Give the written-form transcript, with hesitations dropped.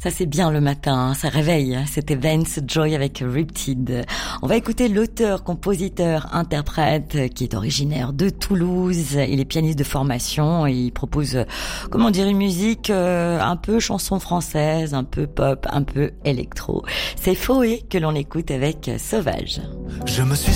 Ça c'est bien le matin, hein, ça réveille. C'était Vance Joy avec Riptide. On va écouter l'auteur, compositeur, interprète qui est originaire de Toulouse. Il est pianiste de formation et il propose, une musique un peu chanson française, un peu pop, un peu électro. C'est Foé que l'on écoute avec Sauvage. Je me suis